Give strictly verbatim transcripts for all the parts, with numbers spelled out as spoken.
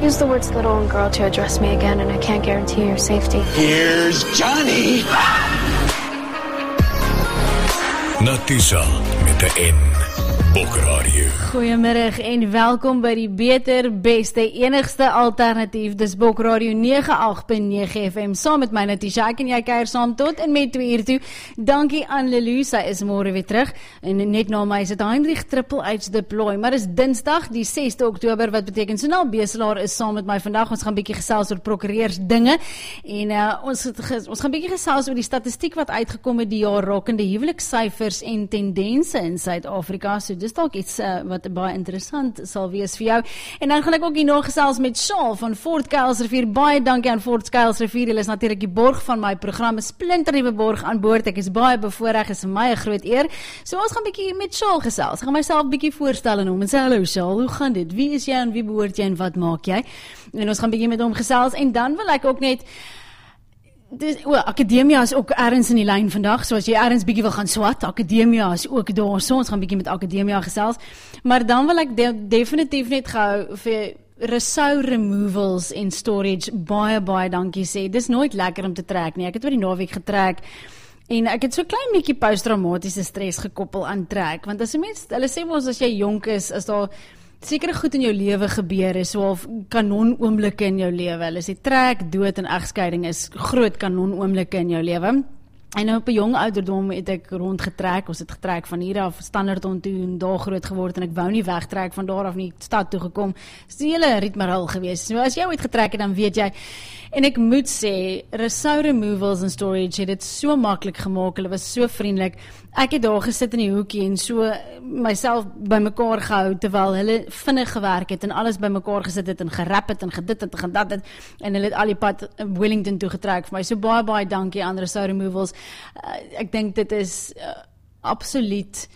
use the words little and girl to address me again, and I can't guarantee your safety. Here's Johnny! Natisha met 'n N. Bokradio. Goeiemiddag en welkom by die beter, beste, enigste alternatief. Dis Bokradio nege agt punt nege F M saam met my Natisha. Ek en jy kuier saam tot en met twee uur toe. Dankie aan Lelu, sy is môre weer terug. En net na my is dit Heinrich Triple H deploy. Maar dis Dinsdag, die sesde Oktober, wat beteken Sonal Beselaar is saam met my vandag. Ons gaan bietjie gesels oor prokureurs dinge. En uh, ons, ons gaan bietjie gesels oor die statistiek wat uitgekom het die jaar rakende huweliksyfers en tendense in Suid-Afrika. So dis dalk iets uh, wat baie interessant sal wees vir jou. En dan gaan ek ook hier nog gesels met Shaal van Fort Kuilsrivier. Baie dankie aan Fort Kuilsrivier. Hulle is natuurlik die borg van my program, 'n splinternuwe borg aan boord. Ek is baie bevoorreg, is vir my 'n groot eer. So ons gaan bietjie met Shaal gesels. Ek gaan myself bietjie voorstel aan hom en sê hallo Shaal, hoe gaan dit? Wie is jy en wie behoort jy en wat maak jy? En ons gaan bietjie met hom gesels en dan wil ek ook net Dis, well, Akademia is ook ergens in die lyn vandag, so as jy ergens bietjie wil gaan swat, Akademia is ook daar, so ons gaan bietjie met Akademia gesels, maar dan wil ek de definitief net gou vir Resou Removals en Storage baie, baie dankie sê. Dis nooit lekker om te trek nie, ek het oor die naweek getrek, en ek het so klein bietjie posttraumatiese stres gekoppel aan trek, want as 'n mens, hulle sê ons as jy jonk is, is daar sekere goed in jou lewe gebeur is, so kanon oomblikke in jou lewe. Hulle sê trek, dood en egskeiding is groot kanon oomblikke in jou lewe. En op 'n jong ouderdom het ek rondgetrek, ons het getrek van hier af Standerton toe en daar groot geword en ek wou nie wegtrek van daar af nie stad toe gekom. Dis die hele ritmerhul gewees. So as jy ooit getrek het, dan weet jy. En ek moet sê, Resou Removals and Storage het dit so maklik gemaak, hulle was so vriendelik. Ek het daar gesit in die hoekie en so myself bymekaar gehou terwyl hulle vinnig gewerk het en alles bymekaar gesit het en gerap het en gedit het en gedat het en hulle het al die pad Wellington toe getrek vir my. So baie baie dankie aan Resou Removals. Uh, ek dink dit is uh, absoluut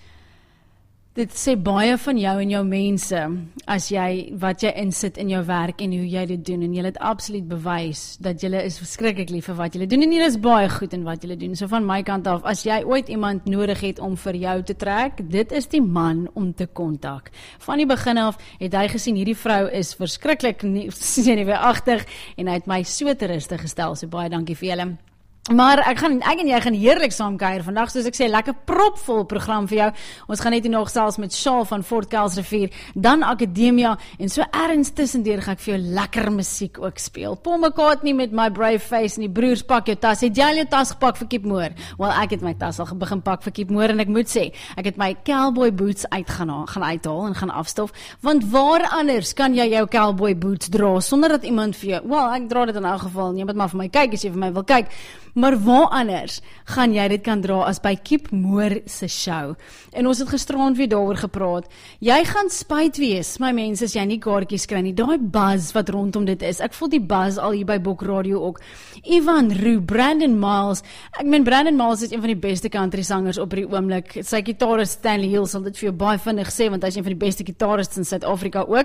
dit sê baie van jou en jou mense as jy, wat jy insit in jou werk en hoe jy dit doen en jy het absoluut bewys dat jy is verskriklik lief vir wat jy doen en jy is baie goed in wat jy doen. So van my kant af, as jy ooit iemand nodig het om vir jou te trek, dit is die man om te kontak. Van die begin af het hy gesien, hierdie vrou is verskriklik senuweeagtig en hy het my so te rustig gestel, so baie dankie vir julle. Maar ek gaan ek en jy gaan heerlik saam kuier vandag, soos ek sê, lekker propvol program vir jou. Ons gaan net nog selfs met Shaal van Fort Kuilsrivier, dan Akademia en so ergens tussendeur gaan ek vir jou lekker musiek ook speel. Paul McCartney met My Brave Face en die broers pak jou tas. Het jy al jou tas gepak vir Keep Moore? Wel, ek het my tas al begin pak vir Keep Moore en ek moet sê, ek het my cowboy boots uit gaan, gaan uithaal en gaan afstof, want waar anders kan jy jou cowboy boots dra sonder dat iemand vir jou, wel, ek dra dit in elk geval, jy moet maar vir my kyk as jy vir my wil kyk. Maar waar anders gaan jy dit kan dra as by Keep Moore se show? En ons het gisterand weer daaroor gepraat. Jy gaan spyt wees, my mense, as jy nie kaartjies kry nie. Daai buzz wat rondom dit is. Ek voel die buzz al hier by Bokradio ook. Ivan Roo, Brandon Miles. Ek meen Brandon Miles is een van die beste country sangers op die oomblik. Sy gitarist Stanley Hill sal dit vir jou baie vinnig sê, want hy is een van die beste gitarists in Suid-Afrika ook.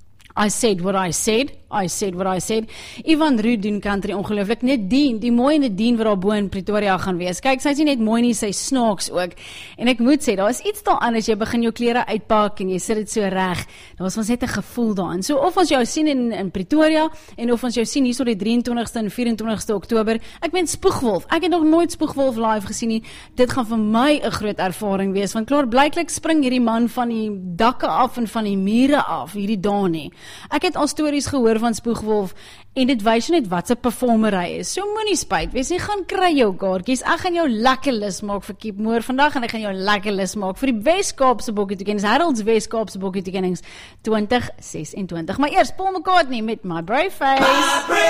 I said what I said, I said what I said. Ivan Roo doen country ongelooflik, net Dien, die mooi en die Dien wat daar bo in Pretoria gaan wees. Kyk, sy is nie net mooi nie, sy snaaks ook. En ek moet sê, daar is iets daaraan as jy begin jou klere uitpak en jy sit dit so reg. Daar was ons net 'n gevoel daarin. So of ons jou sien in, in Pretoria en of ons jou sien hier so die drie en twintigste en vyf en twintigste Oktober. Ek meen Spoegwolf. Ek het nog nooit Spoegwolf live gesien nie. Dit gaan vir my 'n groot ervaring wees, want klaar blyklik spring hierdie man van die dakke af en van die mure af hierdie dae nie. Ek het al stories gehoor van Spoegwolf en dit wys net wat se performer hy is. So moenie spyt wees, jy gaan kry jou kaartjies. Ek gaan jou lekker lus maak vir Keep Moore vandag en ek gaan jou lekker lus maak vir die Wes-Kaapse Bokkie-toekennings, Harold's Wes-Kaapse Bokkie-toekennings twintig ses en twintig. Maar eers Paul McCartney met My Brave Face.